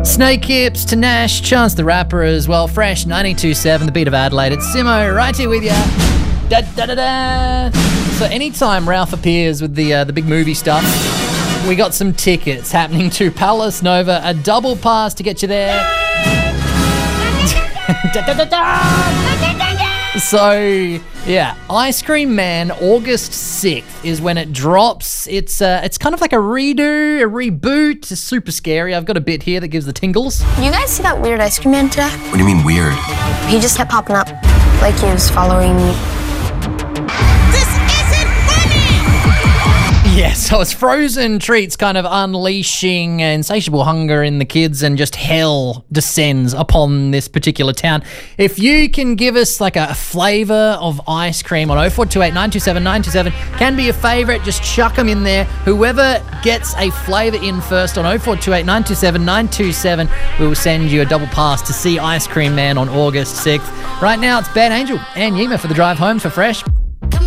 Snake Hips, Tanash, Chance the Rapper as well. Fresh 92.7, the beat of Adelaide. It's Simo right here with ya. Da, da, da, da. So anytime Ralph appears with the big movie stuff, we got some tickets happening to Palace Nova. A double pass to get you there. Da, da, da, da. So yeah, Ice Cream Man, August 6th is when it drops. It's kind of like a redo, a reboot. It's super scary. I've got a bit here that gives the tingles. You guys see that weird Ice Cream Man today? What do you mean weird? He just kept popping up like he was following me. Yeah, so it's frozen treats kind of unleashing insatiable hunger in the kids, and just hell descends upon this particular town. If you can give us like a flavour of ice cream on 0428 927 927, can be a favourite, just chuck them in there. Whoever gets a flavour in first on 0428 927 927, we will send you a double pass to see Ice Cream Man on August 6th. Right now, it's Bad Angel and Yima for the drive home for Fresh.